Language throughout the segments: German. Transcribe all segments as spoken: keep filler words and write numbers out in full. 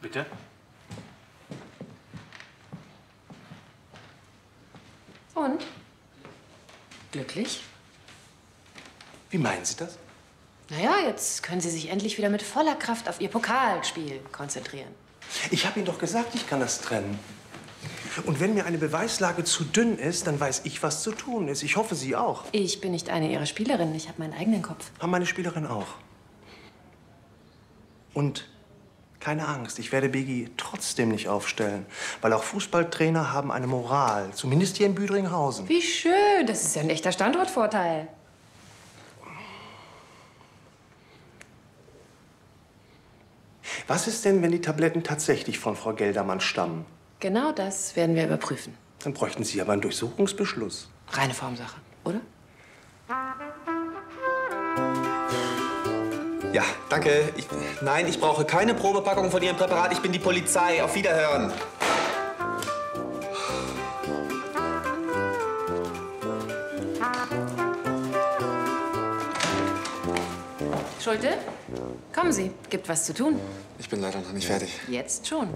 Bitte? Und? Glücklich? Wie meinen Sie das? Naja, jetzt können Sie sich endlich wieder mit voller Kraft auf Ihr Pokalspiel konzentrieren. Ich habe Ihnen doch gesagt, ich kann das trennen. Und wenn mir eine Beweislage zu dünn ist, dann weiß ich, was zu tun ist. Ich hoffe, Sie auch. Ich bin nicht eine Ihrer Spielerinnen. Ich habe meinen eigenen Kopf. Haben meine Spielerin auch. Und keine Angst, ich werde Biggie trotzdem nicht aufstellen. Weil auch Fußballtrainer haben eine Moral. Zumindest hier in Büdringhausen. Wie schön. Das ist ja ein echter Standortvorteil. Was ist denn, wenn die Tabletten tatsächlich von Frau Geldermann stammen? Genau das werden wir überprüfen. Dann bräuchten Sie aber einen Durchsuchungsbeschluss. Reine Formsache, oder? Ja, danke. Ich, nein, ich brauche keine Probepackung von Ihrem Präparat. Ich bin die Polizei. Auf Wiederhören. Schulte, kommen Sie. Gibt was zu tun. Ich bin leider noch nicht fertig. Jetzt schon.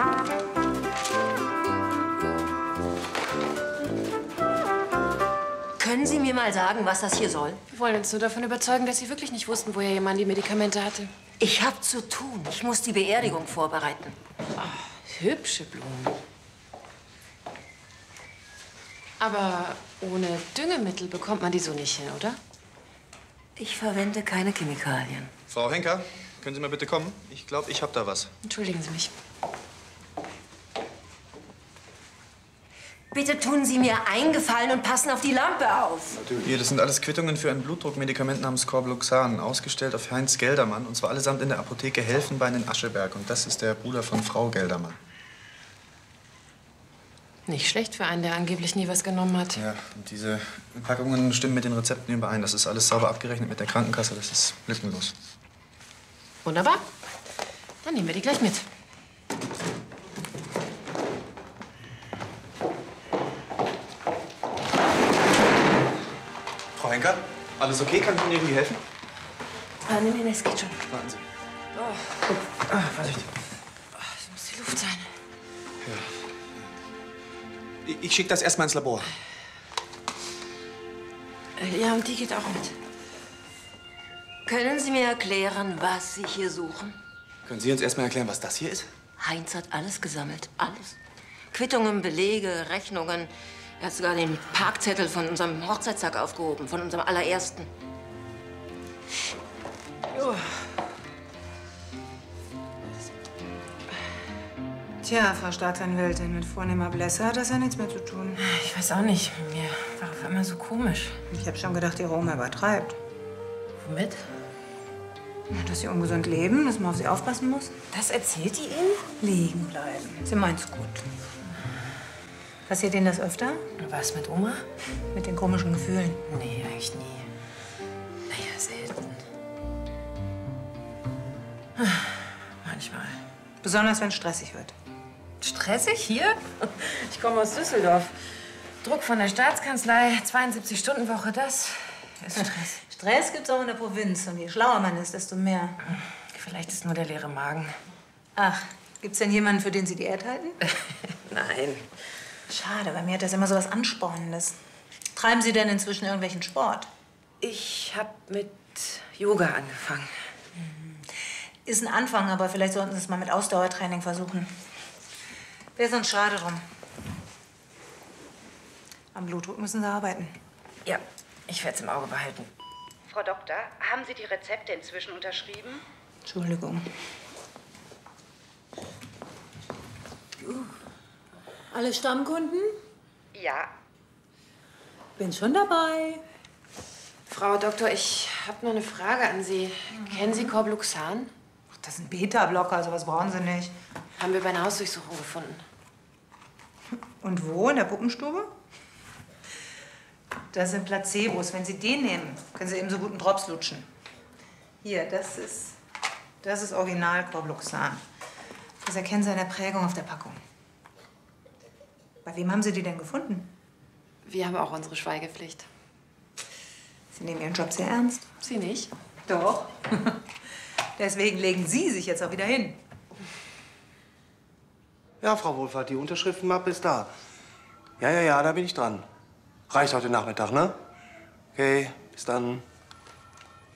Können Sie mir mal sagen, was das hier soll? Wir wollen uns nur davon überzeugen, dass Sie wirklich nicht wussten, woher Ihr Mann die Medikamente hatte. Ich habe zu tun. Ich muss die Beerdigung vorbereiten. Ach, hübsche Blumen. Aber ohne Düngemittel bekommt man die so nicht hin, oder? Ich verwende keine Chemikalien. Frau Henker, können Sie mal bitte kommen? Ich glaube, ich habe da was. Entschuldigen Sie mich. Bitte tun Sie mir einen Gefallen und passen auf die Lampe auf. Hier, das sind alles Quittungen für ein Blutdruckmedikament namens Corbluxan, ausgestellt auf Heinz Geldermann. Und zwar allesamt in der Apotheke Helfenbein in Ascheberg. Und das ist der Bruder von Frau Geldermann. Nicht schlecht für einen, der angeblich nie was genommen hat. Ja, und diese Packungen stimmen mit den Rezepten überein. Das ist alles sauber abgerechnet mit der Krankenkasse. Das ist lückenlos. Wunderbar. Dann nehmen wir die gleich mit. Frau Henker, alles okay? Kann ich Ihnen irgendwie helfen? Ah, nee, nee, es geht schon. Warten Sie. Oh. Ah, Vorsicht. Oh, das muss die Luft sein. Ja. Ich, ich schicke das erstmal ins Labor. Ja, und die geht auch mit. Können Sie mir erklären, was Sie hier suchen? Können Sie uns erstmal erklären, was das hier ist? Heinz hat alles gesammelt. Alles. Quittungen, Belege, Rechnungen. Er hat sogar den Parkzettel von unserem Hochzeitstag aufgehoben, von unserem allerersten. Oh. Tja, Frau Staatsanwältin, mit vornehmer Blässe hat das ja nichts mehr zu tun. Ich weiß auch nicht. Mir war auf einmal so komisch. Ich habe schon gedacht, Ihre Oma übertreibt. Womit? Dass Sie ungesund leben, dass man auf Sie aufpassen muss. Das erzählt die Ihnen? Liegen bleiben. Sie meint's gut. Passiert Ihnen das öfter? Was mit Oma? Mit den komischen Gefühlen? Nee, eigentlich nie. Naja, selten. Manchmal. Besonders, wenn es stressig wird. Stressig hier? Ich komme aus Düsseldorf. Druck von der Staatskanzlei, zweiundsiebzig Stunden Woche, das ist Stress. Stress gibt's auch in der Provinz. Und je schlauer man ist, desto mehr. Vielleicht ist nur der leere Magen. Ach, gibt's denn jemanden, für den Sie Diät halten? Nein. Schade, bei mir hat das immer so was Anspornendes. Treiben Sie denn inzwischen irgendwelchen Sport? Ich habe mit Yoga angefangen. Ist ein Anfang, aber vielleicht sollten Sie es mal mit Ausdauertraining versuchen. Wäre sonst schade drum. Am Blutdruck müssen Sie arbeiten. Ja, ich werde es im Auge behalten. Frau Doktor, haben Sie die Rezepte inzwischen unterschrieben? Entschuldigung. Alle Stammkunden? Ja. Bin schon dabei. Frau Doktor, ich habe noch eine Frage an Sie. Mhm. Kennen Sie Corbluxan? Ach, das ist ein Beta-Blocker, sowas brauchen Sie nicht. Haben wir bei einer Hausdurchsuchung gefunden. Und wo? In der Puppenstube? Das sind Placebos. Wenn Sie den nehmen, können Sie eben so gut einen Drops lutschen. Hier, das ist, das ist Original Corbluxan. Das erkennen Sie an der Prägung auf der Packung. Bei wem haben Sie die denn gefunden? Wir haben auch unsere Schweigepflicht. Sie nehmen Ihren Job sehr ernst. Sie nicht? Doch. Deswegen legen Sie sich jetzt auch wieder hin. Ja, Frau Wohlfahrt, die Unterschriftenmappe ist da. Ja, ja, ja, da bin ich dran. Reicht heute Nachmittag, ne? Okay, bis dann.